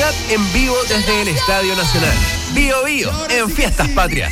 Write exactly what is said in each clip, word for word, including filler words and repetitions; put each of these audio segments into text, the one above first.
Navidad en vivo desde el Estadio Nacional. Bío Bío en Fiestas Patrias.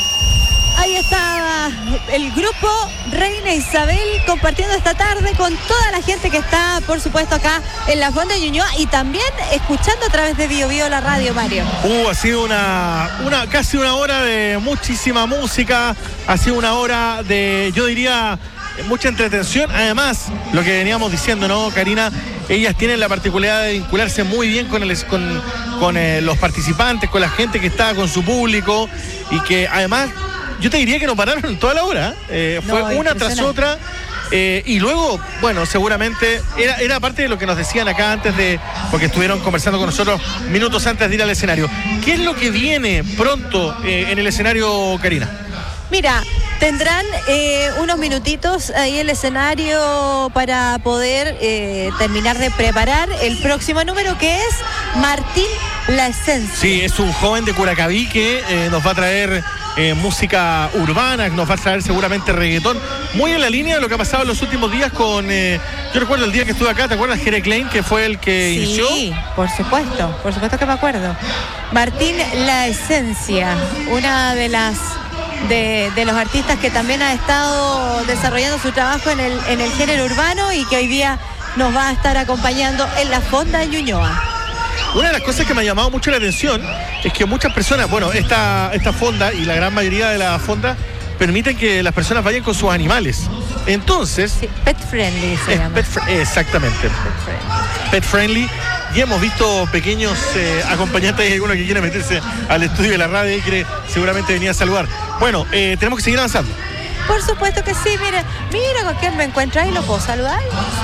Ahí está el grupo Reina Isabel compartiendo esta tarde con toda la gente que está, por supuesto, acá en la Fonda de Ñuñoa y también escuchando a través de Bío Bío la radio, Mario. Uh, ha sido una, una casi una hora de muchísima música, ha sido una hora de, yo diría, mucha entretención. Además, lo que veníamos diciendo, ¿no, Karina? Ellas tienen la particularidad de vincularse muy bien con, el, con, con eh, los participantes, con la gente que está, con su público, y que además, yo te diría que no pararon toda la hora. Eh, fue no, una tras otra. Eh, y luego, bueno, seguramente era, era parte de lo que nos decían acá antes de, porque estuvieron conversando con nosotros minutos antes de ir al escenario. ¿Qué es lo que viene pronto eh, en el escenario, Karina? Mira, tendrán eh, unos minutitos ahí el escenario para poder eh, terminar de preparar el próximo número, que es Martín La Esencia. Sí, es un joven de Curacaví que eh, nos va a traer eh, música urbana, nos va a traer seguramente reggaetón, muy en la línea de lo que ha pasado en los últimos días con, eh, yo recuerdo el día que estuve acá, ¿te acuerdas? Jere Klein, que fue el que sí, inició. Sí, por supuesto, por supuesto que me acuerdo. Martín La Esencia, una de las De, de los artistas que también ha estado desarrollando su trabajo en el, en el género urbano y que hoy día nos va a estar acompañando en la Fonda de Ñuñoa. Una de las cosas que me ha llamado mucho la atención es que muchas personas, bueno, esta, esta fonda y la gran mayoría de las fondas permiten que las personas vayan con sus animales. Entonces... Sí, pet friendly se llama. Pet fr- exactamente. Pet friendly. Pet friendly. Y hemos visto pequeños eh, acompañantes, hay alguno que quiere meterse al estudio de la radio y quiere seguramente venir a saludar. Bueno, eh, tenemos que seguir avanzando. Por supuesto que sí, mire, mira con quién me encuentro ahí, ¿lo puedo saludar?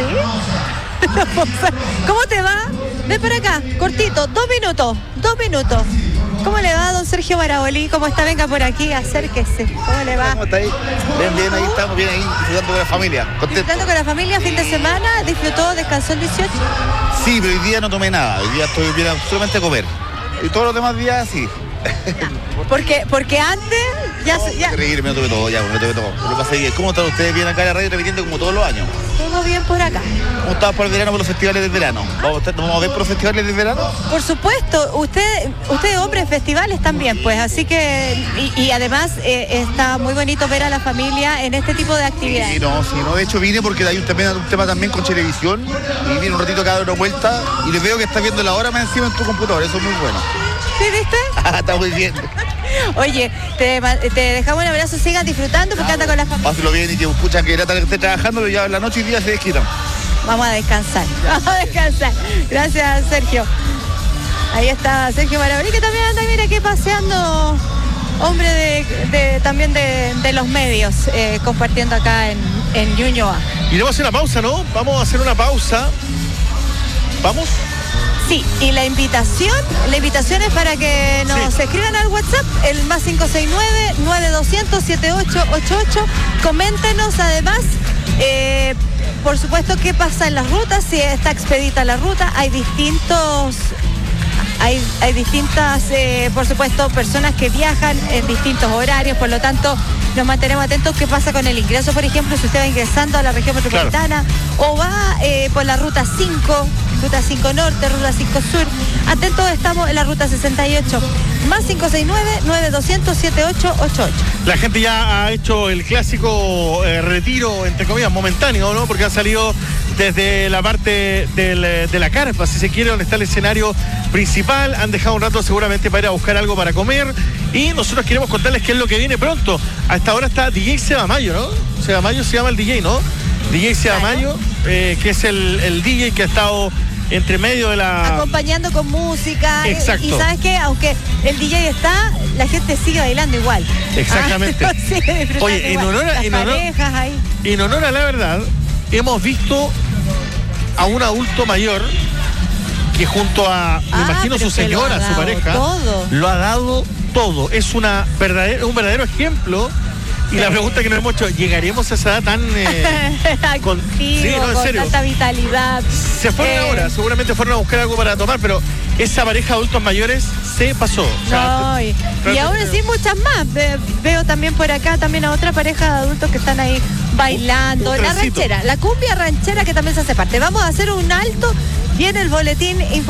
¿Sí? ¿Cómo te va? Ven para acá, cortito, dos minutos, dos minutos. ¿Cómo le va, don Sergio Barabolí? ¿Cómo está? Venga por aquí, acérquese. ¿Cómo le va? ¿Cómo está ahí? Bien, bien, ahí estamos, bien ahí, disfrutando con la familia. Contento. Disfrutando con la familia, fin de semana, disfrutó, descansó el dieciocho. Sí, pero hoy día no tomé nada, hoy día estoy bien solamente a comer. Y todos los demás días sí. Porque, porque antes ya... No, ya... me reír, me lo tomé todo, ya, me lo tomé todo. Lo pasé bien. ¿Cómo están ustedes? Bien acá en la radio repitiendo como todos los años. Todo bien por acá. ¿Cómo estás por el verano, por los festivales del verano? ¿Vamos a, estar, ¿Vamos a ver por los festivales del verano? Por supuesto, usted, usted hombre, festivales también, pues, así que, y, y además eh, está muy bonito ver a la familia en este tipo de actividades. Sí, no, sí, no, de hecho vine porque hay un tema, un tema también con televisión y vine un ratito acá a dar una vuelta y les veo que estás viendo la hora más encima en tu computador, eso es muy bueno. ¿Sí, viste? Está muy bien. Oye, te, te dejamos un abrazo, sigan disfrutando porque anda con la familia. Páselo bien y que escuchan que trata que esté trabajando, pero ya la noche y día se desquitan. Vamos a descansar, vamos a descansar. Gracias, Sergio. Ahí está Sergio Barabolí, que también anda, mira, aquí paseando, hombre de, de también de, de los medios, eh, compartiendo acá en, en Ñuñoa. Y vamos a hacer una pausa, ¿no? Vamos a hacer una pausa. ¿Vamos? Sí, y la invitación, la invitación es para que nos sí. escriban al WhatsApp, el más cinco seis nueve, nueve dos cero cero, siete ocho ocho ocho. Coméntenos además, eh, por supuesto, qué pasa en las rutas, si está expedita la ruta. Hay distintos, hay, hay distintas, eh, por supuesto, personas que viajan en distintos horarios, por lo tanto, nos mantenemos atentos qué pasa con el ingreso, por ejemplo, si usted va ingresando a la región metropolitana, claro, o va eh, por la ruta cinco, ruta cinco norte, ruta cinco sur. Atentos estamos en la ruta sesenta y ocho, más cinco seis nueve, nueve dos cero cero, siete ocho ocho ocho. La gente ya ha hecho el clásico eh, retiro, entre comillas, momentáneo, ¿no? Porque ha salido desde la parte del, de la carpa, si se quiere, donde está el escenario principal. Han dejado un rato seguramente para ir a buscar algo para comer. Y nosotros queremos contarles qué es lo que viene pronto. A esta hora está D J Seba Mayo, ¿no? Seba Mayo se llama el D J, ¿no? D J Seba Mayo, eh, que es el, el D J que ha estado entre medio de la... acompañando con música. Exacto. Y, y ¿sabes qué? Aunque el D J está, la gente sigue bailando igual. Exactamente. Ah, sigue Oye, en igual. honor, a, Las en, honor, parejas ahí. en honor a la verdad, hemos visto a un adulto mayor que junto a, me ah, imagino, su señora, su pareja, todo. lo ha dado todo. Es una verdadera, un verdadero ejemplo. Y la pregunta que nos hemos hecho, ¿llegaremos a esa edad tan... Eh, con, sí, no, en con serio. tanta vitalidad? Se fueron eh, ahora, seguramente fueron a buscar algo para tomar, pero esa pareja de adultos mayores se pasó. O sea, no, y, y ahora sí muchas más. Ve, veo también por acá también a otra pareja de adultos que están ahí bailando. Un, un la ranchera, la cumbia ranchera que también se hace parte. Vamos a hacer un alto y en el boletín